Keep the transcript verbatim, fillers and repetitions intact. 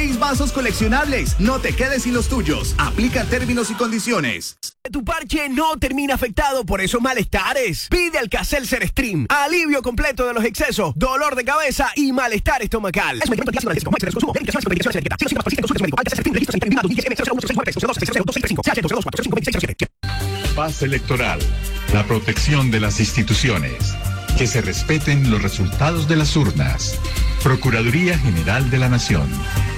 seis vasos coleccionables. No te quedes sin los tuyos. Aplica términos y condiciones. Tu parche no termina afectado por esos malestares. Pide Alka-Seltzer Stream. Alivio completo de los excesos, dolor de cabeza y malestar estomacal. Es un medicamento antiácido con máxima de consumo. Verificaciones y medicaciones etiqueta. Si los síntomas persisten, consulte a su médico. Alka-Seltzer Stream. Registro sanitario I S M cero cero uno seis nueve cero dos seis cero dos seis tres cinco. C H dos cuatro cinco dos seis cero siete. Paz electoral. La protección de las instituciones. Que se respeten los resultados de las urnas. Procuraduría General de la Nación.